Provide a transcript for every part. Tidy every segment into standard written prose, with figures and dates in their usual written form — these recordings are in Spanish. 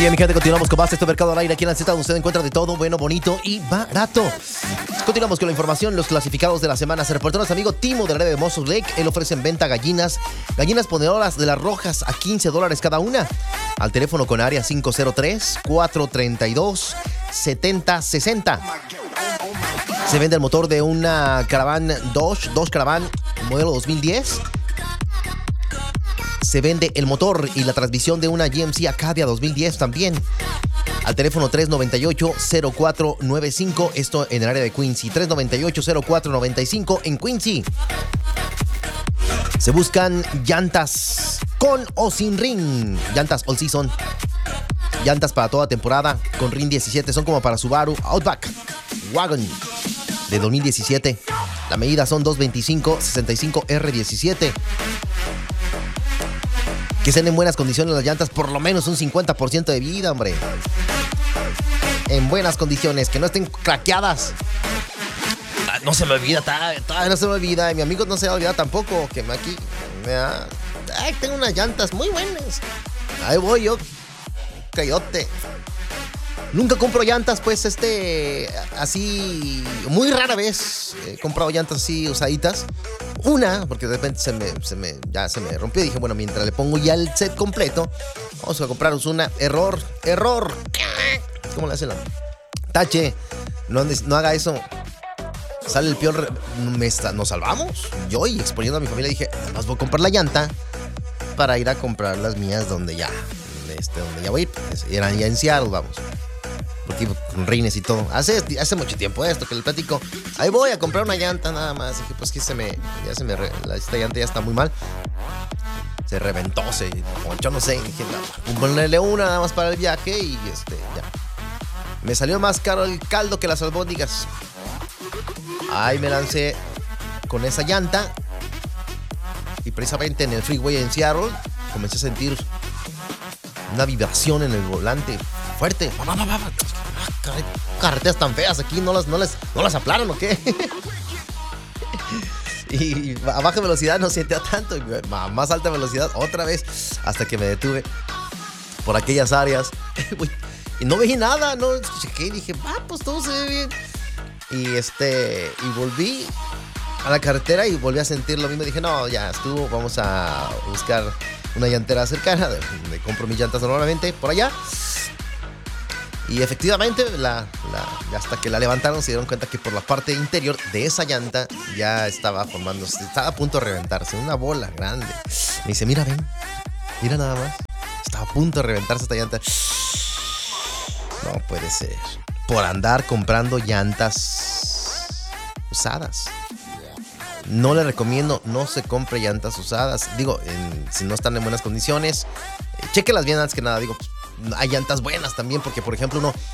Oye, mi gente, continuamos con más este mercado al aire. Aquí en la Z, donde usted encuentra de todo bueno, bonito y barato. Continuamos con la información. Los clasificados de la semana. Se reportó nuestro amigo Timo del área de Mossos Lake. Él ofrece en venta gallinas ponedoras de las rojas a $15 cada una. Al teléfono con área 503-432-7060. Se vende el motor de una Caravan Dodge Caravan modelo 2010. Se vende el motor y la transmisión de una GMC Acadia 2010 también. Al teléfono 398-0495. Esto en el área de Quincy. 398-0495 en Quincy. Se buscan llantas con o sin ring. Llantas All Season. Llantas para toda temporada con ring 17. Son como para Subaru Outback Wagon de 2017. La medida son 225-65R17. Que estén en buenas condiciones las llantas, por lo menos un 50% de vida, hombre. En buenas condiciones, que no estén craqueadas. No se me olvida, todavía no se me olvida. Y mi amigo no se va a olvidar tampoco, que aquí tengo unas llantas muy buenas. Ahí voy yo, cayote. Nunca compro llantas, pues, así, muy rara vez he comprado llantas así usaditas. Una, porque de repente ya se me rompió. Dije, bueno, mientras le pongo ya el set completo, vamos a compraros una. Error. ¿Cómo le hacen la? Tache, no haga eso. Sale el peor. Nos salvamos. Yo, y exponiendo a mi familia, dije, además voy a comprar la llanta para ir a comprar las mías donde ya voy a ir. Eran ya en Seattle, vamos. Porque con rines y todo. Hace mucho tiempo esto que le platico. Ahí voy a comprar una llanta nada más. Dije, pues que esta llanta ya está muy mal. Se reventó, yo no sé. Dije, ponerle una nada más para el viaje y ya. Me salió más caro el caldo que las albóndigas. Ahí me lancé con esa llanta. Y precisamente en el freeway en Seattle comencé a sentir una vibración en el volante fuerte. Carreteras tan feas aquí, ¿no las aplanan o qué? Y a baja velocidad no sentía tanto, y a más alta velocidad otra vez, hasta que me detuve por aquellas áreas. Y no veía nada, no chequé y dije, pues todo se ve bien. Y volví a la carretera y volví a sentir lo mismo. Dije, no, ya estuvo, vamos a buscar una llantera cercana, donde compro mis llantas normalmente, por allá. Y efectivamente, hasta que la levantaron, se dieron cuenta que por la parte interior de esa llanta ya estaba formándose, estaba a punto de reventarse, una bola grande. Me dice, mira nada más. Estaba a punto de reventarse esta llanta. No puede ser. Por andar comprando llantas usadas. No le recomiendo, no se compre llantas usadas. Digo, si no están en buenas condiciones, chéquelas bien antes que nada. Digo, hay llantas buenas también, porque por ejemplo uno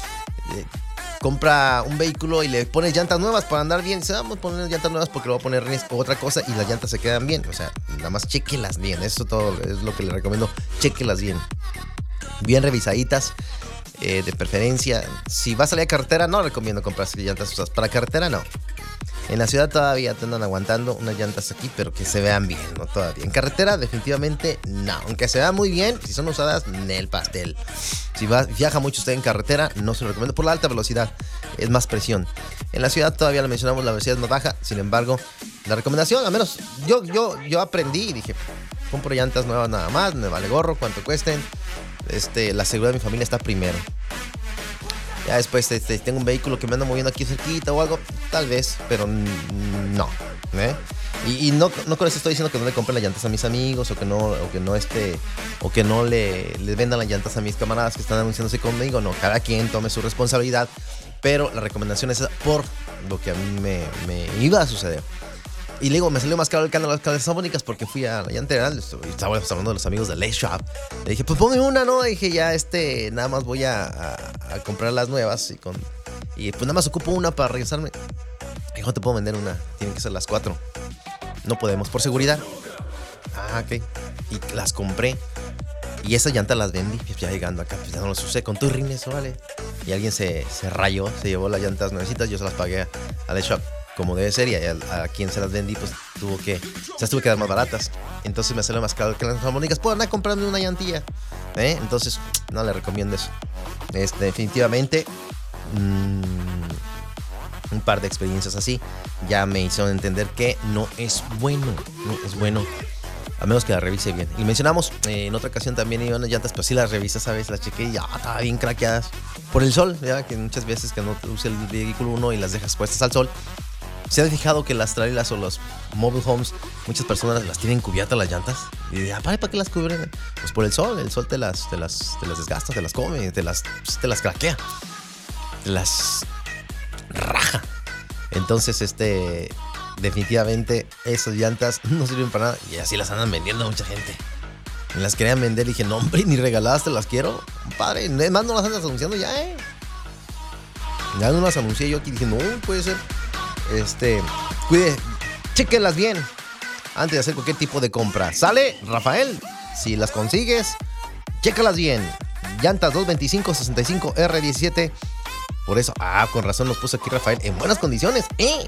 compra un vehículo y le pones llantas nuevas para andar bien. Dice, vamos a poner llantas nuevas porque le voy a poner rines o otra cosa, y las llantas se quedan bien. O sea, nada más chéquelas bien. Eso todo es lo que le recomiendo. Chéquelas bien. Bien revisaditas. De preferencia. Si vas a salir a carretera, no recomiendo comprar llantas usadas. Para carretera, no. En la ciudad todavía te andan aguantando unas llantas aquí, pero que se vean bien, ¿no? Todavía. En carretera, definitivamente, no. Aunque se vean muy bien, si son usadas, el pastel. Si viaja mucho usted en carretera, no se lo recomiendo por la alta velocidad. Es más presión. En la ciudad todavía le mencionamos, la velocidad es más baja. Sin embargo, la recomendación, al menos yo aprendí y dije, compro llantas nuevas nada más, me vale gorro, cuánto cuesten. La seguridad de mi familia está primero. Ya después tengo un vehículo que me anda moviendo aquí cerquita o algo, tal vez, pero no. Y no con eso estoy diciendo que no le compren las llantas a mis amigos, o que no les vendan las llantas a mis camaradas que están anunciándose conmigo. No, cada quien tome su responsabilidad, pero la recomendación es por lo que a mí me iba a suceder. Y le digo, me salió más caro el caldo de las cabezas bónicas porque fui a la llantera. Estaba hablando de los amigos de Lace Shop. Le dije, pues ponme una, ¿no? Le dije, ya nada más voy a comprar las nuevas. Y pues nada más ocupo una para regresarme. Dijo, no te puedo vender una. Tienen que ser las 4. No podemos, por seguridad. Ok. Y las compré. Y esas llantas las vendí. Ya llegando acá, pues ya no las usé. Con tus rines, órale. Y alguien se rayó, se llevó las llantas nuevecitas. Yo se las pagué a Lace Shop como debe ser, y a quien se las vendí, pues tuve que dar más baratas. Entonces me salió más caro que las armónicas. Puedo andar comprando una llantilla, entonces no le recomiendo eso. Definitivamente un par de experiencias así ya me hicieron entender que no es bueno, a menos que la revise bien. Y mencionamos en otra ocasión también iban las llantas, pero sí las revisé, ¿sabes? Las chequé y ya estaban bien craqueadas por el sol, ya que muchas veces que no use el vehículo uno y las dejas puestas al sol. ¿Se han fijado que las trailers o los mobile homes, muchas personas las tienen cubiertas las llantas? Y dicen, ¿para qué las cubren? Pues por el sol te las desgasta, te las come, te las craquea, te las raja. Entonces, definitivamente esas llantas no sirven para nada y así las andan vendiendo a mucha gente. Me las querían vender y dije, no hombre, ni regaladas te las quiero, compadre. Además no las andas anunciando ya, Ya no las anuncié yo aquí, dije, no, puede ser. Cuide, chéquenlas bien antes de hacer cualquier tipo de compra. ¿Sale, Rafael? Si las consigues, chécalas bien. Llantas 225 65R17. Por eso, con razón nos puso aquí Rafael en buenas condiciones.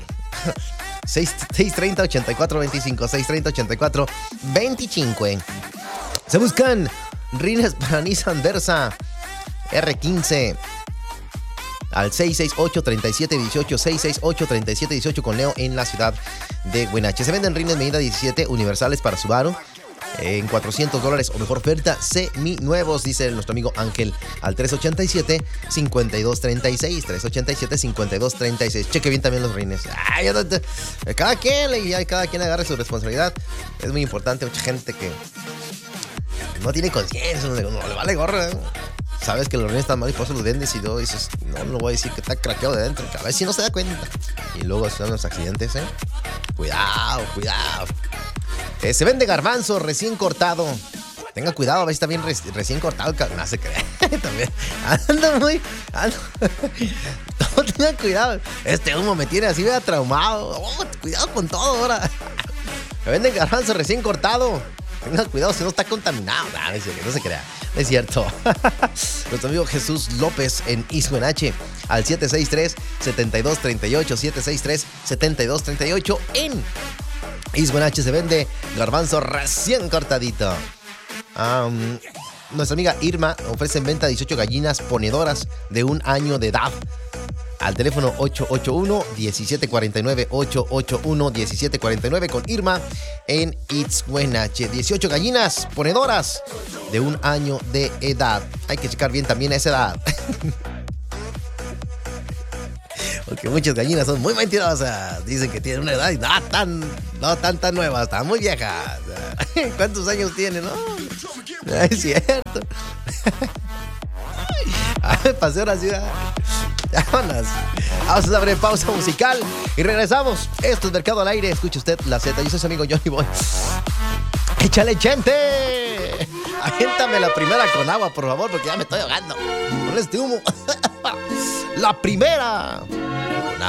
630-8425, 630-8425. Se buscan rines para Nissan Versa R15 al 668-3718, 668-3718 con Leo en la ciudad de Huenache. Se venden rines medida 17 universales para Subaru en $400 o mejor oferta semi-nuevos, dice nuestro amigo Ángel, al 387-5236, 387-5236. Cheque bien también los rines. Cada quien agarre su responsabilidad. Es muy importante, mucha gente que no tiene conciencia, no le vale gorra, Sabes que los rines están mal y por eso los vendes y luego dices, no voy a decir que está craqueado de dentro, a ver si no se da cuenta. Y luego son los accidentes, Cuidado. Se vende garbanzo recién cortado. Tenga cuidado, a ver si está bien recién cortado. No se crea. También no, tengan cuidado. Este humo me tiene así, vea, traumado. Cuidado con todo ahora. Se vende garbanzo recién cortado. Tenga cuidado si no está contaminado. No se crea. Es cierto. Nuestro amigo Jesús López en Ishuenache al 763-7238, 763-7238 en Ishuenache. Se vende garbanzo recién cortadito. Nuestra amiga Irma ofrece en venta 18 gallinas ponedoras de 1 año de edad. Al teléfono 881-1749, 881-1749 con Irma en Ishuenache. 18 gallinas ponedoras de 1 año de edad. Hay que checar bien también esa edad. Porque muchas gallinas son muy mentirosas. Dicen que tienen una edad y no tan nuevas, están muy viejas. ¿Cuántos años tienen? No, es cierto. Pasé una ciudad. Vamos a abrir pausa musical y regresamos. Esto es Mercado al Aire. Escuche usted la Z. Yo soy su amigo Johnny Boy. ¡Échale, gente! Aviéntame la primera con agua, por favor, porque ya me estoy ahogando con este humo. La primera.